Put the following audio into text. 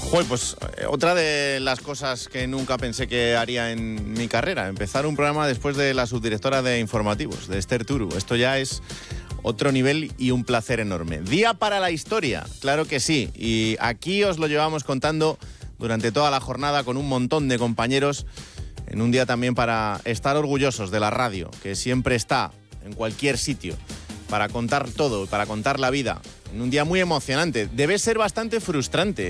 Joder, pues otra de las cosas que nunca pensé que haría en mi carrera, empezar un programa después de la subdirectora de informativos, de Esther Turu. Esto ya es otro nivel y un placer enorme. Día para la historia, claro que sí. Y aquí os lo llevamos contando durante toda la jornada con un montón de compañeros, en un día también para estar orgullosos de la radio, que siempre está en cualquier sitio para contar todo, para contar la vida. En un día muy emocionante. Debe ser bastante frustrante